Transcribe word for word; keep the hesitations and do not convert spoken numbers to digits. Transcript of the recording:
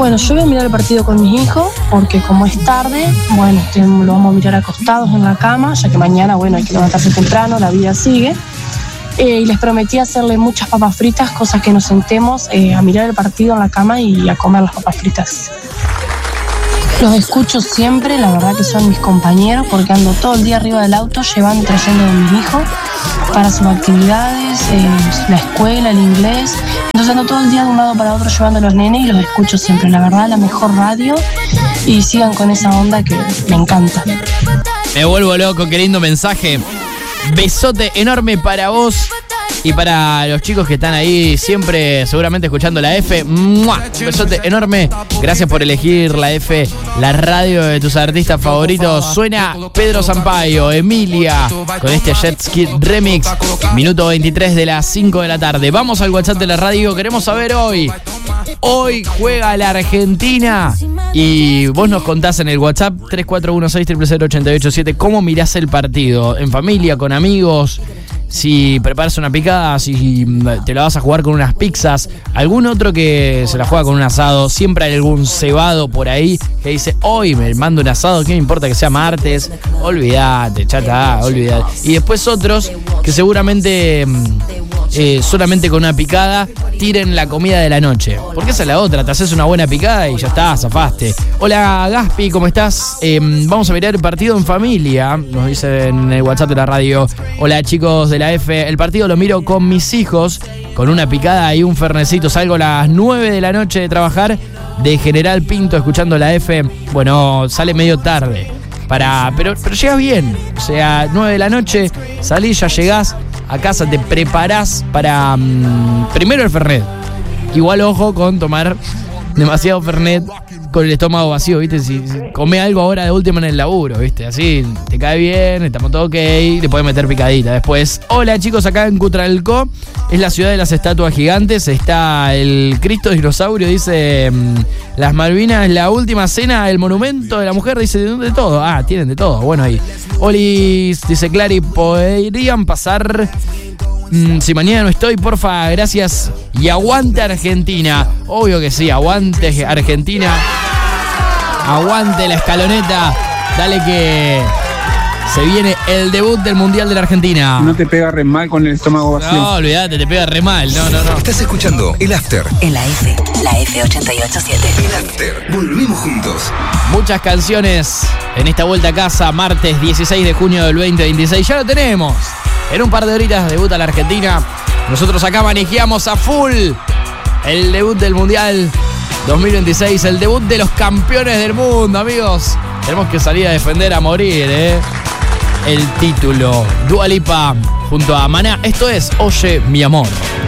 Bueno, yo voy a mirar el partido con mis hijos porque como es tarde, bueno, este, lo vamos a mirar acostados en la cama, ya que mañana, bueno, hay que levantarse temprano, la vida sigue. Eh, y les prometí hacerle muchas papas fritas, cosas que nos sentemos eh, a mirar el partido en la cama y a comer las papas fritas. Los escucho siempre, la verdad que son mis compañeros porque ando todo el día arriba del auto llevando y trayendo a mis hijos para sus actividades, eh, la escuela, el inglés. Entonces ando todo el día de un lado para otro llevando a los nenes y los escucho siempre. La verdad, la mejor radio y sigan con esa onda que me encanta. Me vuelvo loco, qué lindo mensaje. Besote enorme para vos y para los chicos que están ahí siempre seguramente escuchando la F. ¡Mua! Un besote enorme. Gracias por elegir la F, la radio de tus artistas favoritos. Suena Pedro Sampaio, Emilia, con este Jet Ski Remix. Minuto veintitrés de las cinco de la tarde. Vamos al WhatsApp de la radio. Queremos saber hoy. Hoy juega la Argentina. Y vos nos contás en el WhatsApp tres cuatro uno seis cero cero cero ocho ocho siete cómo mirás el partido. En familia, con amigos. Si preparas una picada, si te la vas a jugar con unas pizzas, algún otro que se la juega con un asado, siempre hay algún cebado por ahí que dice, hoy me mando un asado, ¿qué me importa que sea martes? Olvídate, chata, olvídate. Y después otros que seguramente eh, solamente con una picada tiren la comida de la noche. Porque esa es la otra, te haces una buena picada y ya está, zafaste. Hola Gaspi, ¿cómo estás? Eh, vamos a mirar el partido en familia, nos dicen en el WhatsApp de la radio. Hola chicos de la F, el partido lo miro con mis hijos, con una picada y un fernecito. Salgo a las nueve de la noche de trabajar de General Pinto escuchando la F. Bueno, sale medio tarde, para, pero, pero llegas bien. O sea, nueve de la noche, salís, ya llegás a casa, te preparás para um, primero el fernet. Igual ojo con tomar demasiado fernet con el estómago vacío, ¿viste? Si, si come algo ahora de última en el laburo, ¿viste? Así te cae bien, estamos todo ok, le puedes meter picadita después. Hola chicos, acá en Cutralcó, es la ciudad de las estatuas gigantes, está el Cristo dinosaurio, dice las Malvinas, la última cena, el monumento de la mujer, dice de todo. Ah, tienen de todo, bueno ahí. Olis, dice Clary, ¿podrían pasar... Mm, si mañana no estoy, porfa, gracias. Y aguante Argentina. Obvio que sí, aguante Argentina. Aguante la escaloneta. Dale que se viene el debut del Mundial de la Argentina. No te pega re mal con el estómago vacío. No, olvídate, te pega re mal. No, no, no. Estás escuchando El After en la F, la F ochenta y ocho punto siete. El After, volvimos juntos. Muchas canciones en esta vuelta a casa, martes dieciséis de junio del veinte veintiséis. Ya lo tenemos. En un par de horitas debuta la Argentina. Nosotros acá manejamos a full el debut del Mundial dos mil veintiséis, el debut de los campeones del mundo, amigos. Tenemos que salir a defender a morir, ¿eh? El título. Dua Lipa junto a Maná. Esto es Oye, mi amor.